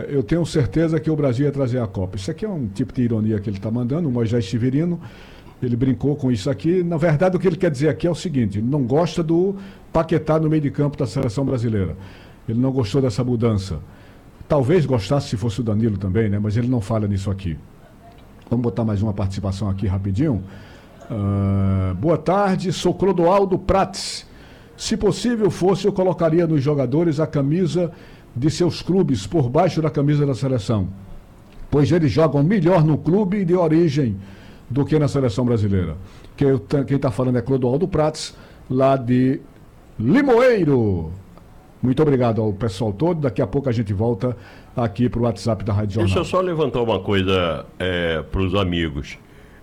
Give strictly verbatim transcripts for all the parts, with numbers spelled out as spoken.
eu tenho certeza que o Brasil ia trazer a Copa. Isso aqui é um tipo de ironia que ele está mandando, o Moisés Severino, ele brincou com isso aqui. Na verdade, o que ele quer dizer aqui é o seguinte: ele não gosta do Paquetá no meio de campo da seleção brasileira. Ele não gostou dessa mudança. Talvez gostasse se fosse o Danilo também, né? Mas ele não fala nisso aqui. Vamos botar mais uma participação aqui rapidinho. Uh, boa tarde, sou Clodoaldo Prates. Se possível fosse, eu colocaria nos jogadores a camisa de seus clubes por baixo da camisa da seleção, pois eles jogam melhor no clube de origem do que na seleção brasileira. Quem está falando é Clodoaldo Prates, lá de Limoeiro. Muito obrigado ao pessoal todo. Daqui a pouco a gente volta aqui para o WhatsApp da Rádio Jornal. Deixa eu só levantar uma coisa é, para os amigos.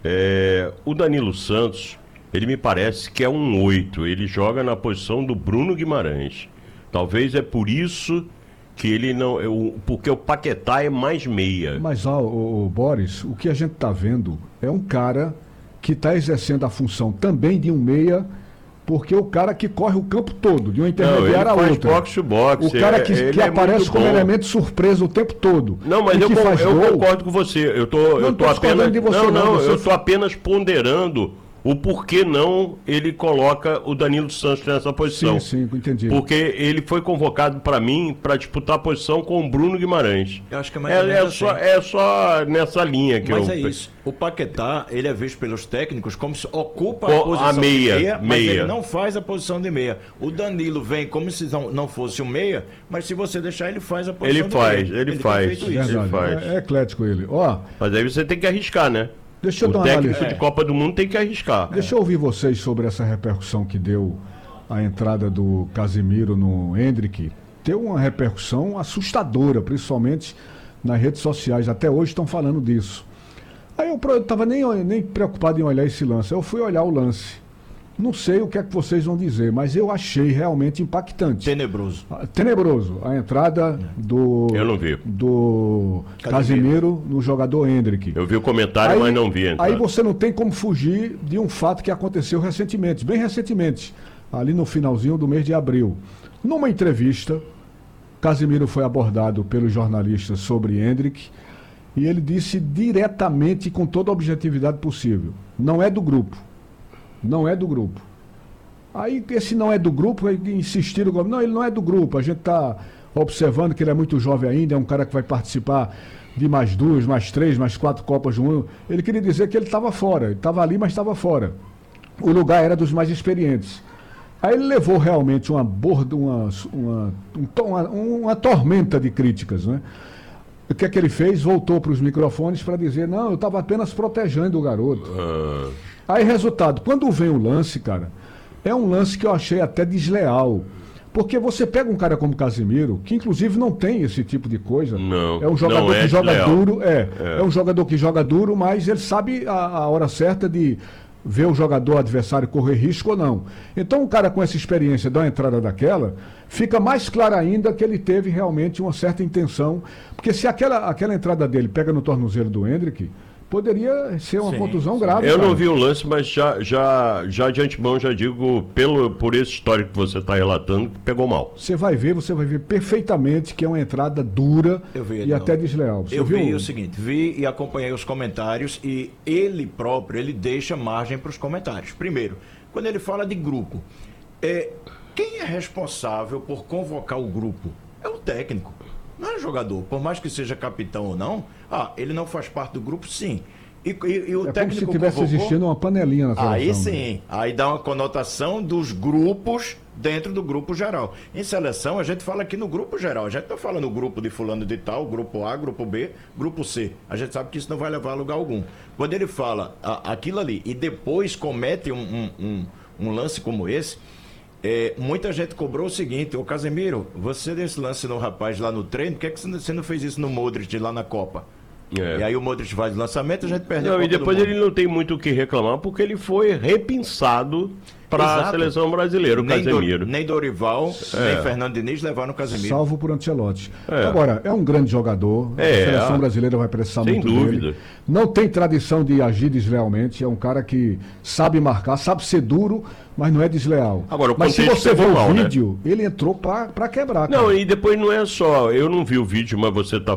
É, o Danilo Santos, ele me parece que é um oito. Ele joga na posição do Bruno Guimarães. Talvez é por isso que ele não... Eu, porque o Paquetá é mais meia. Mas, ó, o, o Boris, o que a gente está vendo é um cara que está exercendo a função também de um meia, porque o cara que corre o campo todo, de uma intermediária a outra. Box to box. O cara que, é, que é aparece como elemento surpresa o tempo todo. Não, mas eu, que faz eu gol, concordo com você. Eu tô, eu tô apenas. De você, não, não, não, eu estou apenas ponderando o porquê não ele coloca o Danilo Santos nessa posição. Sim, sim, entendi. Porque ele foi convocado para mim para disputar a posição com o Bruno Guimarães. Eu acho que é mais é, ou menos é assim. só É só nessa linha que mas eu... Mas é isso. O Paquetá, ele é visto pelos técnicos como se ocupa o, a posição a meia, de meia, mas meia. ele não faz a posição de meia. O Danilo vem como se não, não fosse um meia, mas se você deixar, ele faz a posição ele de faz, meia. Ele, ele faz, isso. ele Verdade, faz. É, é eclético ele. Ó, mas aí você tem que arriscar, né? Deixa eu o dar uma técnico análise. de Copa do Mundo tem que arriscar. Deixa eu ouvir vocês sobre essa repercussão que deu a entrada do Casemiro no Endrick. Deu uma repercussão assustadora, principalmente nas redes sociais. Até hoje estão falando disso. Aí eu não estava nem, nem preocupado em olhar esse lance. Eu fui olhar o lance. Não sei o que é que vocês vão dizer, mas eu achei realmente impactante. Tenebroso. Tenebroso. A entrada do, eu não vi. do Casemiro no jogador Endrick. Eu vi o comentário, aí, mas não vi a entrada. Aí você não tem como fugir de um fato que aconteceu recentemente, bem recentemente, ali no finalzinho do mês de abril. Numa entrevista, Casemiro foi abordado pelos jornalistas sobre Endrick e ele disse diretamente, com toda a objetividade possível: não é do grupo. Não é do grupo. Aí, esse não é do grupo, insistiram, não, ele não é do grupo, a gente está observando que ele é muito jovem ainda, é um cara que vai participar de mais duas, mais três, mais quatro Copas do Mundo. Ele queria dizer que ele estava fora, ele estava ali, mas estava fora. O lugar era dos mais experientes. Aí ele levou realmente uma borda, uma, uma, uma, uma tormenta de críticas, né? O que é que ele fez? Voltou para os microfones para dizer: não, eu estava apenas protegendo o garoto. Uh... Aí, resultado, quando vem o lance, cara, é um lance que eu achei até desleal. Porque você pega um cara como Casemiro, que inclusive não tem esse tipo de coisa. Não, é um jogador é que joga desleal. duro, é, é. É um jogador que joga duro, mas ele sabe a, a hora certa de ver o jogador adversário correr risco ou não. Então, um cara com essa experiência da entrada daquela, fica mais claro ainda que ele teve realmente uma certa intenção. Porque se aquela, aquela entrada dele pega no tornozelo do Endrick, poderia ser uma sim, contusão sim. grave. Eu cara. não vi o lance, mas já, já, já de antemão já digo, pelo, por esse histórico que você está relatando, que pegou mal. Você vai ver, você vai ver perfeitamente que é uma entrada dura vi, e não. até desleal. Você eu viu? vi o seguinte, vi e acompanhei os comentários e ele próprio, ele deixa margem para os comentários. Primeiro, quando ele fala de grupo, é, quem é responsável por convocar o grupo? É o técnico. Não é jogador, por mais que seja capitão ou não, ah, ele não faz parte do grupo, sim. E, e, e o é técnico como se tivesse convocou, existindo uma panelinha na seleção. Aí sim, aí dá uma conotação dos grupos dentro do grupo geral. Em seleção, a gente fala aqui no grupo geral. A gente não fala no grupo de fulano de tal, grupo A, grupo B, grupo C. A gente sabe que isso não vai levar a lugar algum. Quando ele fala a, aquilo ali e depois comete um, um, um, um lance como esse, É, muita gente cobrou o seguinte: ô Casemiro, você deu esse lance no rapaz lá no treino, por que, é que você não fez isso no Modric lá na Copa? É. E aí o Modric faz o lançamento, a gente perde não, a Copa e depois do ele mundo. não tem muito o que reclamar, porque ele foi repensado para a seleção brasileira, o nem Casemiro. Do, nem Dorival, é. nem Fernando Diniz levaram o Casemiro. Salvo por Ancelotti. É. Agora, é um grande jogador, é, a seleção brasileira vai precisar sem muito dúvida. dele. Não tem tradição de agir deslealmente, é um cara que sabe marcar, sabe ser duro, mas não é desleal. Agora, mas se você ver o mal, vídeo, né? ele entrou para quebrar. Não, cara. e depois não é só, eu não vi o vídeo, mas você está